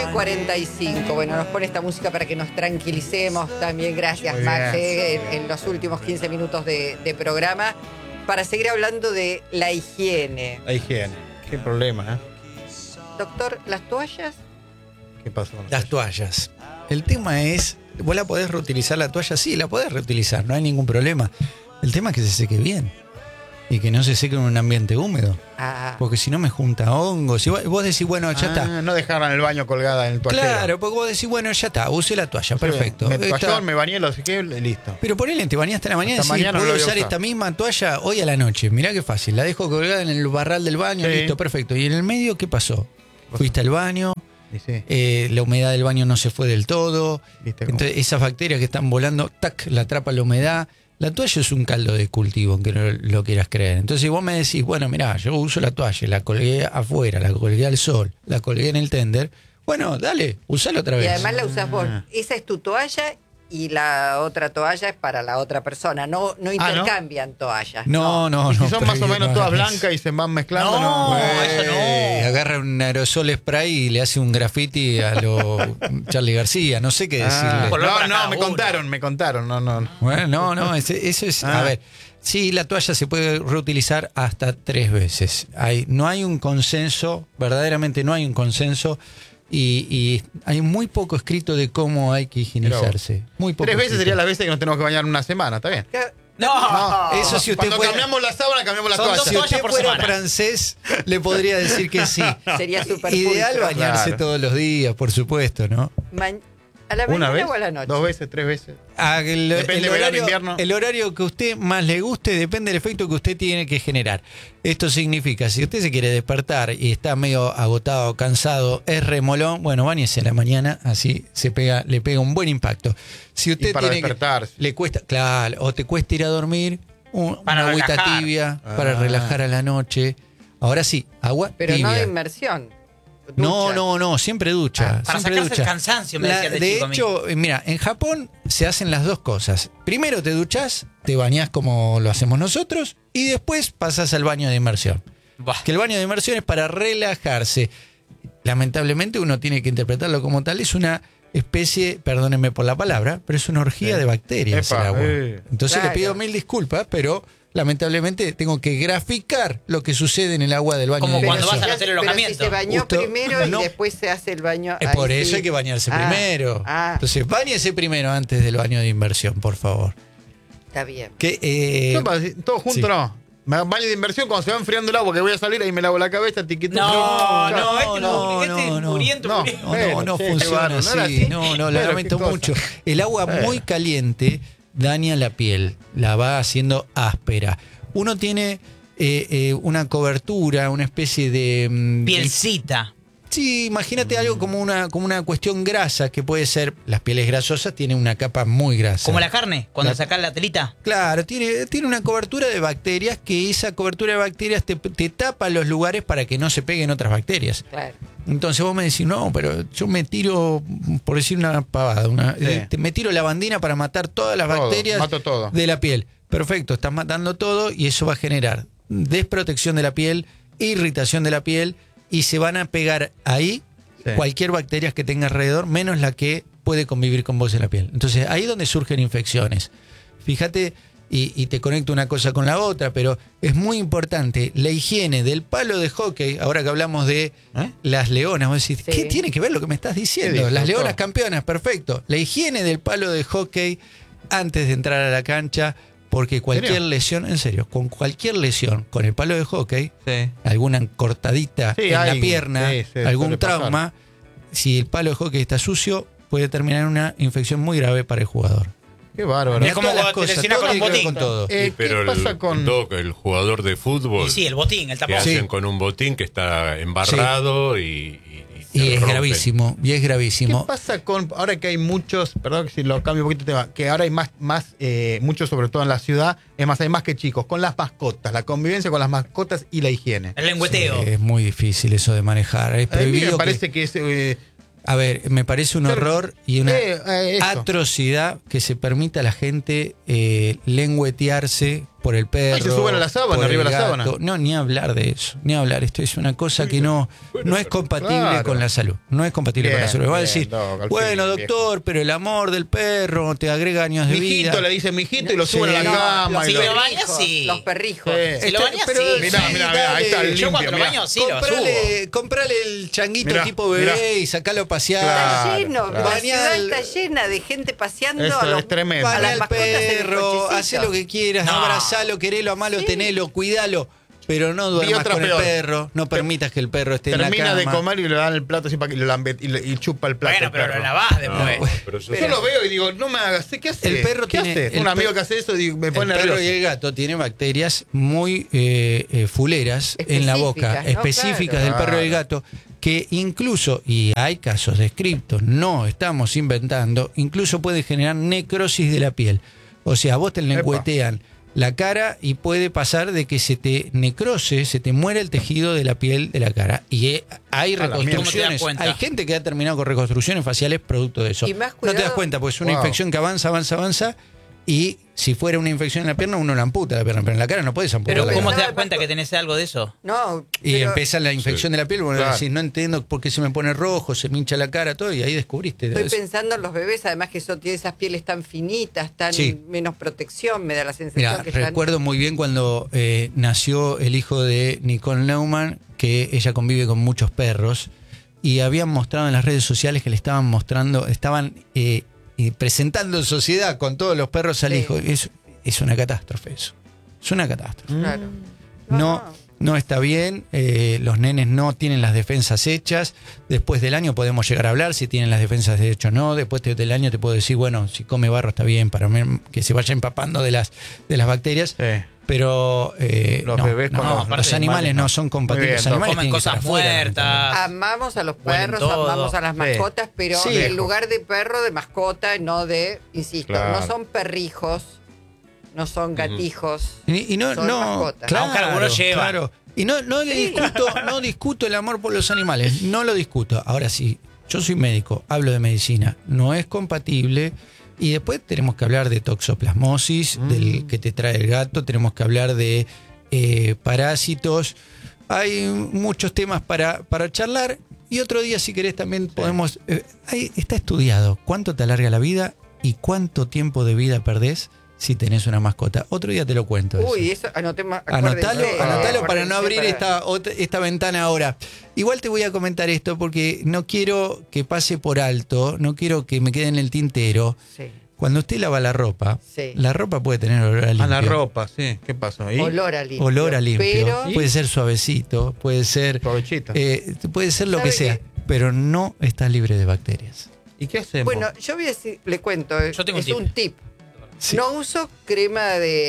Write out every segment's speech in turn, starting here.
9:45. Bueno, nos pone esta música para que nos tranquilicemos. También gracias, Max, en los últimos 15 minutos de programa. Para seguir hablando de la higiene. La higiene. Qué problema, ¿eh? Doctor, ¿las toallas? ¿Qué pasó? Las toallas. El tema es, ¿vos la podés reutilizar la toalla? Sí, la podés reutilizar, no hay ningún problema. El tema es que se seque bien y que no se seque en un ambiente húmedo. Porque si no me junta hongos. Si vos decís, bueno, ya está. No dejarla en el baño colgada en el toallero. Claro, porque vos decís, bueno, ya está, usé la toalla, perfecto. Me bañé, lo sequé, listo. Pero ponele, te bañaste a la mañana y decís, ¿puedo usar esta misma toalla hoy a la noche? Mirá qué fácil, la dejo colgada en el barral del baño, listo, perfecto. ¿Y en el medio qué pasó? Fuiste al baño, la humedad del baño no se fue del todo, entonces esas bacterias que están volando, tac, la atrapa la humedad. La toalla es un caldo de cultivo, aunque no lo quieras creer. Entonces, si vos me decís, bueno, mirá, yo uso la toalla, la colgué afuera, la colgué al sol, la colgué en el tender, bueno, dale, usala otra vez. Y además la usás vos. Esa es tu toalla y la otra toalla es para la otra persona. No intercambian toallas. No. ¿Y si son más o menos todas blancas y se van mezclando? No, eso no. Agarra un aerosol spray y le hace un graffiti a lo Charly García. No sé qué decirle. Me contaron. No. Bueno, no. Eso es. A ver. Sí, la toalla se puede reutilizar hasta 3 veces. No hay un consenso, verdaderamente no hay un consenso. Y hay muy poco escrito de cómo hay que higienizarse. Muy poco 3 veces escrito. sería las veces que nos tenemos que bañar una semana, ¿está bien? No, eso si usted Cuando cambiamos la sábana, cambiamos la toalla. Si usted fuera francés, le podría decir que sí. Sería súper ideal bañarse todos los días, por supuesto, ¿no? ¿A la mañana o a la noche? 2 veces, 3 veces. Depende verano, invierno. El horario que a usted más le guste depende del efecto que usted tiene que generar. Esto significa, si usted se quiere despertar y está medio agotado, cansado, es remolón, bueno, bañese en la mañana, así le pega un buen impacto. Si usted para despertarse. le cuesta, claro, o te cuesta ir a dormir, una agüita tibia para relajar a la noche. Ahora sí, agua pero tibia. No de inmersión. Ducha. No, siempre ducha. Para siempre sacarse el cansancio, me decía de hecho, mira, en Japón se hacen las dos cosas. Primero te duchas, te bañás como lo hacemos nosotros, y después pasas al baño de inmersión. Que el baño de inmersión es para relajarse. Lamentablemente uno tiene que interpretarlo como tal. Es una especie, perdónenme por la palabra, pero es una orgía de bacterias el agua. Entonces le pido 1000 disculpas, pero lamentablemente tengo que graficar lo que sucede en el agua del baño. Como de cuando inmersión. vas a hacer el alojamiento. Si se bañó primero y después se hace el baño. Por eso hay que bañarse primero. Entonces, bañese primero antes del baño de inversión, por favor. Está bien. Todo junto no. Baño de inversión cuando se va enfriando el agua, que voy a salir ahí me lavo la cabeza, No funciona así. No, lo lamento mucho. El agua muy caliente daña la piel, la va haciendo áspera. Uno tiene una cobertura, una especie de pielcita. Sí, imagínate algo como una cuestión grasa, que puede ser, las pieles grasosas tienen una capa muy grasa. Como la carne, cuando sacás la telita. Claro, tiene una cobertura de bacterias, que esa cobertura de bacterias te tapa los lugares para que no se peguen otras bacterias. Claro. Entonces vos me decís, no, pero yo me tiro, por decir una pavada, me tiro lavandina para matar todas las bacterias de la piel. Perfecto, estás matando todo y eso va a generar desprotección de la piel, irritación de la piel, y se van a pegar ahí cualquier bacteria que tenga alrededor, menos la que puede convivir con vos en la piel. Entonces, ahí es donde surgen infecciones. Fíjate, y te conecto una cosa con la otra, pero es muy importante la higiene del palo de hockey. Ahora que hablamos de las leonas, vos decís, ¿qué tiene que ver lo que me estás diciendo? Las leonas campeonas, perfecto. La higiene del palo de hockey antes de entrar a la cancha. Porque cualquier lesión, en serio, con cualquier lesión, con el palo de hockey, alguna cortadita en la pierna, algún trauma, si el palo de hockey está sucio, puede terminar en una infección muy grave para el jugador. Qué bárbaro. Es como cuando te lesionas con un botín. Con todo. Pero ¿qué pasa con el jugador de fútbol? Sí, el botín, el tapón. Que hacen con un botín que está embarrado y es gravísimo, ¿Qué pasa con, ahora que hay muchos, perdón si lo cambio un poquito de tema, que ahora hay más muchos, sobre todo en la ciudad, es más, hay más que chicos, con las mascotas, la convivencia con las mascotas y la higiene? El lengüeteo. Es muy difícil eso de manejar. Es prohibido. A mí me parece que es... a ver, me parece un horror y una atrocidad que se permita a la gente lengüetearse por el perro. Se suben a la sábana, arriba de la sábana. No, ni hablar de eso, ni hablar. Esto es una cosa que no es compatible con la salud. No es compatible con la salud. Va a decir, bueno, doctor, pero el amor del perro te agrega años de vida. Mijito, le dicen mijito y lo suben a la cama. Si lo bañas, sí. Los perrijos. Si lo bañas, sí. Mirá, ahí está el Yo limpio. cuando lo baño, sí, lo subo. Comprale el changuito Mirá, tipo bebé mirá. y sacalo a pasear. Está lleno, claro. la ciudad está llena de gente paseando Eso a los es tremendo. a Bañá las al mascotas en el perro, cochecito. hacé lo que quieras, No. abrazalo, querelo, amalo, tenelo, cuidalo. Pero no Y duermas otra con peor. el perro, no permitas que el perro esté en la Termina cama. de comer y le dan el plato así para que lo lambe y chupa el plato. Bueno, el pero perro. lo lavás después. Pero yo Yo lo veo y digo, no me hagas, ¿qué hace? El perro ¿Qué tiene- hace? el Un amigo per- que hace eso y me pone El perro nervioso. y el gato tienen bacterias muy fuleras en la boca, Específicas, ¿no? específicas del Claro. perro y el gato, que incluso, y hay casos descriptos, no estamos inventando, incluso puede generar necrosis de la piel. O sea, vos te lengüetean la cara y puede pasar de que se te necrose, se te muera el tejido de la piel de la cara. Y hay la mierda. ¿Cómo te das reconstrucciones. cuenta? Hay gente que ha terminado con reconstrucciones faciales producto de eso. Y más No te das cuidado- cuenta, porque es una Wow. infección que avanza. Y si fuera una infección en la pierna, uno la amputa la pierna, pero en la cara no puedes amputar Pero la ¿cómo cara. te das cuenta que tenés algo de eso? No, Y pero- empieza la infección de la piel, bueno, Claro. decís, no entiendo por qué se me pone rojo, se me hincha la cara, todo, y ahí descubriste. Estoy eso. pensando en los bebés, además que tiene esas pieles tan finitas, tan Sí. menos protección, me da la sensación Mira, que ya- recuerdo muy bien cuando nació el hijo de Nicole Neumann, que ella convive con muchos perros, y habían mostrado en las redes sociales que le estaban mostrando, estaban presentando en sociedad con todos los perros al Sí. hijo. Es una catástrofe eso. Es una catástrofe. Claro. No está bien, los nenes no tienen las defensas hechas. Después del año podemos llegar a hablar si tienen las defensas hechas o no. Después del año te puedo decir, bueno, si come barro está bien para que se vaya empapando de las bacterias. Sí. Pero Los bebés con los los animales no son compatibles. Los Muy bien, animales Comen tienen que cosas estar afuera, muertas. Amamos a los Huelen perros, todo. amamos a las mascotas, pero Sí. en lugar de perro, de mascota, no de, insisto, Claro. no son perrijos, no son gatijos. Y no, Son mascotas. claro, Aunque algunos llevan. claro. Y no discuto el amor por los animales, no lo discuto. Ahora sí, yo soy médico, hablo de medicina, no es compatible. Y después tenemos que hablar de toxoplasmosis, del que te trae el gato, tenemos que hablar de parásitos. Hay muchos temas para charlar. Y otro día, si querés, también podemos... ahí está estudiado cuánto te alarga la vida y cuánto tiempo de vida perdés si tenés una mascota. Otro día te lo cuento. Uy, eso. eso, anotalo Anotalo para no abrir esta ventana ahora. Igual te voy a comentar esto porque no quiero que pase por alto, no quiero que me quede en el tintero. Sí. Cuando usted lava la ropa puede tener olor a limpio. A la ropa, sí. ¿Qué pasó ahí? Olor a limpio. Olor a limpio. Pero, Puede ser suavecito, puede ser Suavecito. puede ser lo ¿Sabe que sea, qué? pero no está libre de bacterias. ¿Y qué hacemos? bueno, yo voy a decir, le cuento, Yo tengo es un un tip. Sí. No uso crema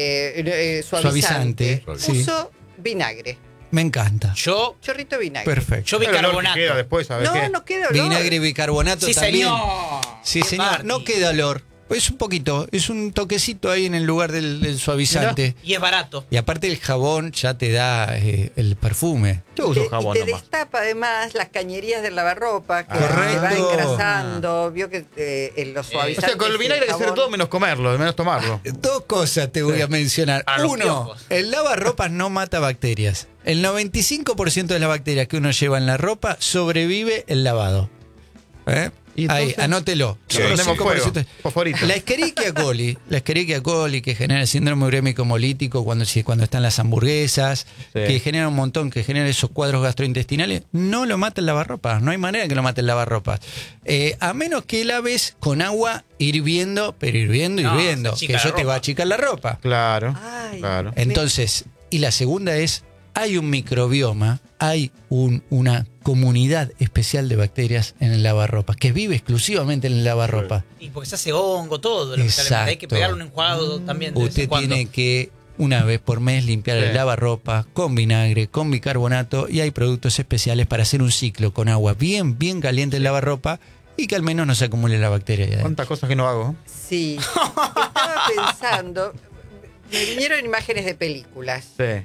de suavizante. sí. Uso vinagre. Me encanta. Yo Chorrito de vinagre. Perfecto. Yo El olor que bicarbonato. queda después, ¿sabes No, qué? no queda olor. Vinagre y bicarbonato Sí, también. señor. Sí, Qué señor. party. No queda olor. Es un poquito, es un toquecito ahí en el lugar del suavizante. Y es barato. Y aparte el jabón ya te da el perfume. Yo uso Y jabón te nomás. destapa además las cañerías del lavarropa que Correcto. se va engrasando. Vio que en los O suavizantes. sea, con el vinagre hay que hacer jabón- todo menos comerlo, menos tomarlo. Dos cosas te voy a mencionar. A los Uno, piojos. el lavarropas no mata bacterias. El 95% de las bacterias que uno lleva en la ropa sobrevive el lavado. ¿Eh? ¿Y Ahí, entonces? anótelo. Le prendemos fuego, 5%. fosforito. La Escherichia coli que genera el síndrome urémico hemolítico cuando están las hamburguesas, Sí. que genera un montón, que genera esos cuadros gastrointestinales, no lo mata el lavarropas. No hay manera que lo mate el lavarropas. A menos que laves con agua hirviendo, pero hirviendo, No, hirviendo, se que achica eso la te va a ropa. achicar la ropa. Claro, Ay. claro. Entonces, y la segunda es, hay un microbioma, hay una comunidad especial de bacterias en el lavarropas, que vive exclusivamente en el lavarropas. Y porque se hace hongo, todo. Exacto. Hay que pegarle un enjuagado también. de vez Usted en cuando. tiene que una vez por mes limpiar Sí. el lavarropa con vinagre, con bicarbonato, y hay productos especiales para hacer un ciclo con agua bien caliente el lavarropa y que al menos no se acumule la bacteria ahí adentro. ¿Cuántas cosas que no hago? Sí. Estaba pensando. Me vinieron imágenes de películas. Sí.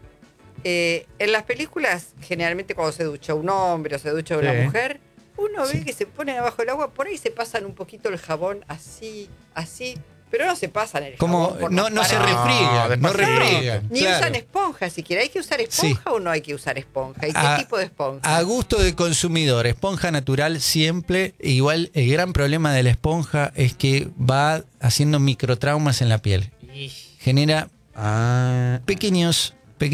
En las películas, generalmente cuando se ducha un hombre o se ducha una Sí. mujer, uno ve que se ponen abajo del agua, por ahí se pasan un poquito el jabón así, Pero no se pasan el Como jabón por no los se parados. refriega, no refriega. Ni claro. usan esponja siquiera. ¿Hay que usar esponja o no hay que usar esponja? ¿Y qué tipo de esponja? A gusto del consumidor, esponja natural siempre. Igual el gran problema de la esponja es que va haciendo microtraumas en la piel. Genera pequeñas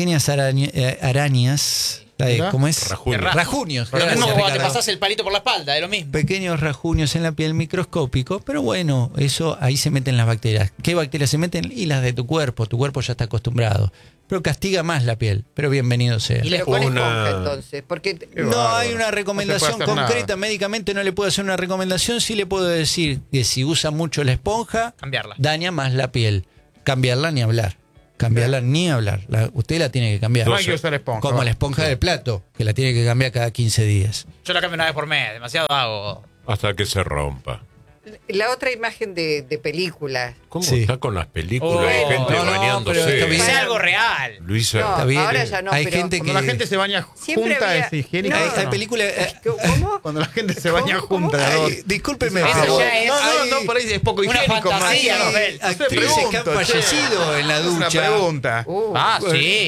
arañas. ¿Cómo es? Rajunios. Lo mismo Gracias, cuando te Ricardo. pasás el palito por la espalda, es lo mismo. Pequeños rajunios en la piel microscópicos, pero bueno, eso ahí se meten las bacterias. ¿Qué bacterias se meten? Y las de tu cuerpo ya está acostumbrado. Pero castiga más la piel, pero bienvenido sea. Y la Pero con una- esponja, entonces. Porque No hay una recomendación No se puede hacer concreta, médicamente no le puedo hacer una recomendación, sí le puedo decir que si usa mucho la esponja, Cambiarla. daña más la piel. Cambiarla ni hablar. Cambiarla ni hablar. Usted la tiene que cambiar. No hay que usar esponja. Como va. la esponja del plato, que la tiene que cambiar cada 15 días. Yo la cambio una vez por mes, demasiado hago. Hasta que se rompa. la otra imagen de película. ¿Cómo Sí. está con las películas? Oh, Hay gente no, bañándose. pero está Que bien. sea algo real. Luisa, No, Está bien, ahora ya no, hay pero gente Cuando la gente se baña Siempre junta había- es higiénica. No, Hay ¿no? películas. ¿Cómo? Cuando la gente se baña ¿Cómo? junta. las dos. Discúlpeme, Eso pero ya es- No, por ahí es poco Una higiénico. fantasía, Martín. Nobel. No sé, actrices que han pregunto, che. fallecido en la Es una ducha. pregunta. Ah, sí.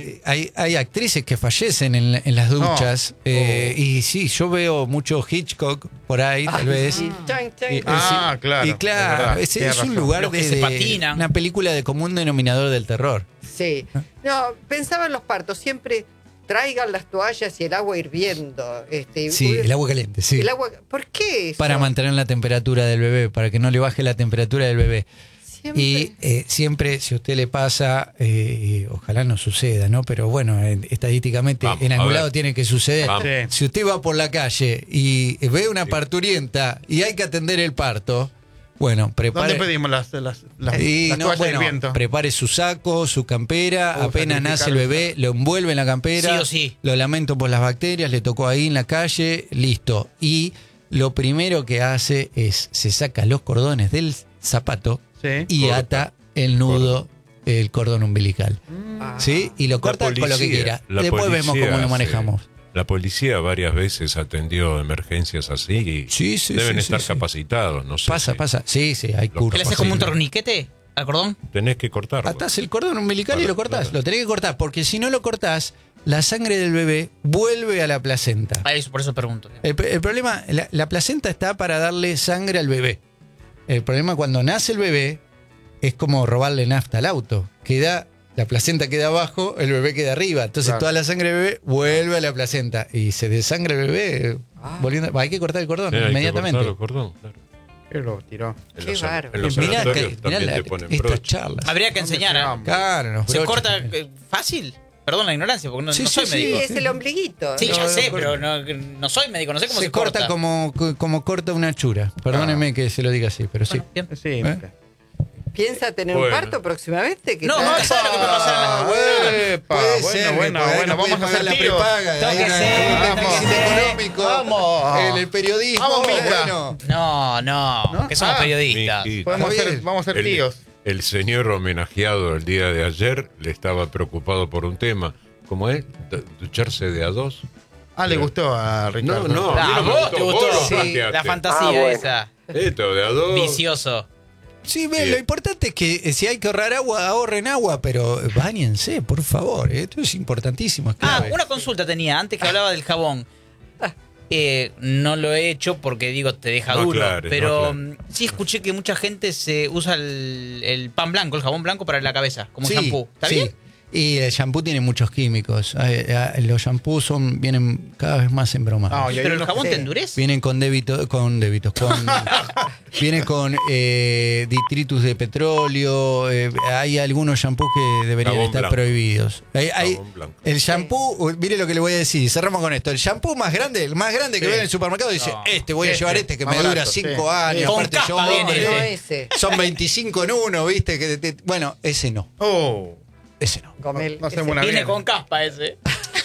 Hay actrices que fallecen en las duchas. Y sí, yo veo mucho Hitchcock por ahí, tal vez. Sí, chan, chan. Y- Ah, claro, Y es claro, verdad, es tienes un razón. lugar Los que se patinan. una película de común denominador del terror. Sí. No, pensaba en los partos. Siempre traigan las toallas y el agua hirviendo. Sí, el agua caliente, sí. El agua, ¿por qué eso? Para mantener la temperatura del bebé, para que no le baje la temperatura del bebé. Siempre. Y siempre, si a usted le pasa, ojalá no suceda, ¿no? Pero bueno, estadísticamente Vamos, en algún a ver. lado tiene que suceder. Vamos. Sí. Si usted va por la calle y ve una parturienta y hay que atender el parto, bueno, prepare. ¿Dónde pedimos las Y las no, toallas bueno, hirviendo? prepare su saco, su campera, apenas nace el sacrificarlo. bebé, lo envuelve en la campera, Sí o sí. lo lamento por las bacterias, le tocó ahí en la calle, listo. Y lo primero que hace es, se saca los cordones del zapato Sí. y Corta. ata el nudo, el cordón umbilical. Ah. ¿Sí? Y lo corta con lo que quiera. la Después vemos policía cómo lo hace- manejamos. La policía varias veces atendió emergencias así y Sí, sí, deben sí, estar sí. capacitados, no sé. Pasa, si pasa. Sí, sí, hay Lo- cursos. ¿Que le haces como un sí. torniquete al cordón? Tenés que cortarlo. Atás el cordón umbilical y Claro, lo cortás. claro. Lo tenés que cortar, porque si no lo cortás, la sangre del bebé vuelve a la placenta. Ah, eso, por eso pregunto. El problema, la placenta está para darle sangre al bebé. El problema cuando nace el bebé es como robarle nafta al auto. La placenta queda abajo, el bebé queda arriba. Entonces Claro. toda la sangre del bebé vuelve a la placenta. Y se desangra el bebé volviendo. Hay que cortar el cordón Sí, hay que inmediatamente. cortar el cordón, claro. ¿Qué lo tiró? En Qué los, bárbaro. en los Mirá, sanatorios mirá también te ponen estas broche. charlas. Habría que enseñar. llegamos. Claro, nos ¿Se brocha. corta fácil? Perdón la ignorancia, porque no, Sí, no soy sí, Sí, médico. es el ombliguito. Sí, ¿no? ya sé, pero no soy médico, no sé cómo se, Se corta como corta una chura. Perdóneme que se lo diga así, pero sí. Bueno, bien. Sí. ¿Piensa tener Bueno. un parto próximamente? ¿Qué No, tal? no, ¿sabes lo que me pasa en la... Epa, Puede bueno, ser, bueno, porque ahí bueno, no vamos a puede hacer pagar la tiros. prepaga. Tengo Hay que una- ser, un tengo que déficit ser. económico. Vamos. El periodismo. Vamos, Mica. bueno. No, que somos Ah, periodistas. Mi- Vamos Está a bien. ser tíos. El señor homenajeado el día de ayer le estaba preocupado por un tema. ¿Cómo es? ¿Ducharse de a dos? Ah, le gustó a Ricardo. No, a mí Ah, no me vos gustó, te vos gustó. lo Sí, planteaste. la fantasía esa. Esto de a dos. Vicioso. Sí, ve, Sí. lo importante es que si hay que ahorrar agua, ahorren agua, pero báñense, por favor. Esto es importantísimo. Es Ah, clave. una consulta tenía antes que hablaba del jabón. No lo he hecho porque digo te deja No duro, aclares, pero no aclares. sí escuché que mucha gente se usa el pan blanco, el jabón blanco para la cabeza, como Sí, shampoo. ¿Está sí. bien? Y el shampoo tiene muchos químicos. Los shampoos vienen cada vez más embromados. No, y hay Pero el unos jabón que- te endurece. Vienen con vienen con detritus de petróleo. Hay algunos shampoos que deberían Jabón estar blanco. prohibidos. Jabón blanco. El shampoo, mire lo que le voy a decir, cerramos con esto. El shampoo más grande, el más grande que Sí. ve en el supermercado dice, No. voy a Este, llevar este que más me dura barato, 5 sí. años. Con aparte capa viene hombre, No ese. ese. son 25 en uno, ¿viste? Bueno, ese no. Oh, Ese no. Gomel, no ese. hacemos una Viene bien. con caspa ese.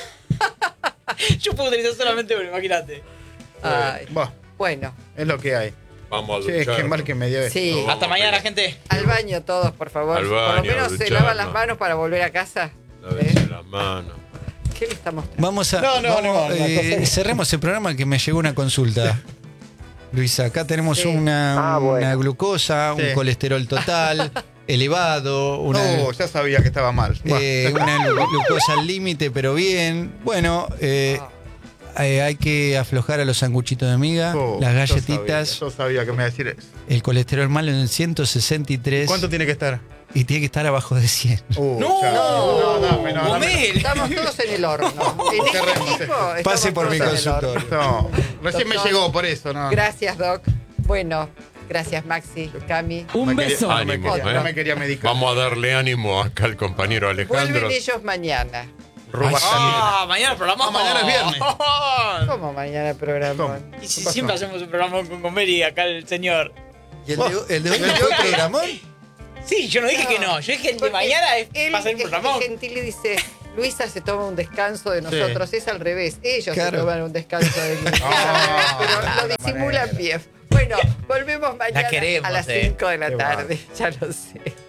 Yo puedo utilizar solamente uno, imagínate. Ay, Bah, bueno, es lo que hay. Vamos a Che, duchar. qué mal que me dio esto. sí. No. Hasta mañana, gente. Al baño todos, por favor. Al por lo baño, menos se ducharnos. lavan las manos para volver a casa. Lávense las manos. ¿Qué le estamos trayendo? Vamos a No, cerremos el programa que me llegó una consulta. Luisa. Acá tenemos una glucosa, un colesterol total elevado. Ya sabía que estaba mal. Una glucosa al límite, pero bien. Bueno, hay que aflojar a los sanguchitos de miga, las galletitas. Yo sabía que me iba a decir eso. El colesterol malo en 163. ¿Cuánto tiene que estar? Y tiene que estar abajo de 100. No, estamos todos en el horno. En este equipo, pase por mi consultorio. Recién me llegó, por eso. Gracias, Doc. Bueno, gracias, Maxi, Cami. Un beso. Ánimo, no me quería medicar. Vamos a darle ánimo acá al compañero Alejandro. Vuelven ellos mañana. Mañana el programa. Mañana es viernes. ¿Cómo mañana el programa? Y si siempre hacemos un programa con Gomeri acá el señor. ¿Y el de hoy no fue programón? Sí, yo no dije que no. Yo dije que el de mañana va a ser un programón. Gentil y dice, Luisa se toma un descanso de nosotros. Sí. Es al revés. Ellos se toman un descanso de mí. Pero lo disimulan bien. Bueno, volvemos mañana a las 5 de la tarde. Ya lo sé.